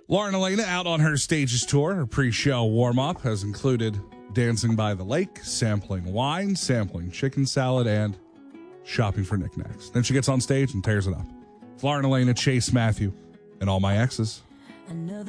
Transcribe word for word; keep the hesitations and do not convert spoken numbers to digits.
Lauren Elena out on her stages tour. Her pre-show warm-up has included dancing by the lake, sampling wine, sampling chicken salad, and shopping for knickknacks. Then she gets on stage and tears it up. Lauren Elena, Chase Matthew, and all my exes.